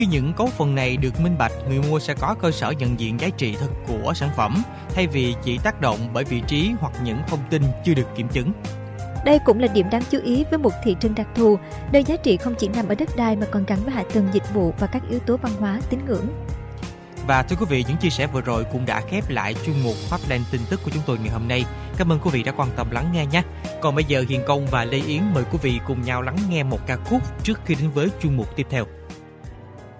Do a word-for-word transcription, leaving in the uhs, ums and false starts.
Khi những cấu phần này được minh bạch, người mua sẽ có cơ sở nhận diện giá trị thực của sản phẩm, thay vì chỉ tác động bởi vị trí hoặc những thông tin chưa được kiểm chứng. Đây cũng là điểm đáng chú ý với một thị trường đặc thù, nơi giá trị không chỉ nằm ở đất đai mà còn gắn với hạ tầng dịch vụ và các yếu tố văn hóa, tín ngưỡng. Và thưa quý vị, những chia sẻ vừa rồi cũng đã khép lại chuyên mục Pháp-Lan tin tức của chúng tôi ngày hôm nay. Cảm ơn quý vị đã quan tâm lắng nghe nhé. Còn bây giờ Hiền Công và Lê Yến mời quý vị cùng nhau lắng nghe một ca khúc trước khi đến với chuyên mục tiếp theo.